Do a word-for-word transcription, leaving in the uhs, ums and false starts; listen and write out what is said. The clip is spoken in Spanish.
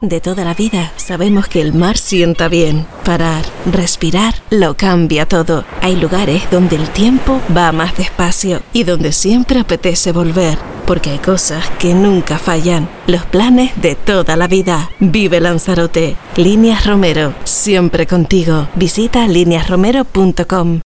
De toda la vida sabemos que el mar sienta bien. Parar, respirar, lo cambia todo. Hay lugares donde el tiempo va más despacio y donde siempre apetece volver. Porque hay cosas que nunca fallan. Los planes de toda la vida. Vive Lanzarote. Líneas Romero. Siempre contigo. Visita líneas romero punto com.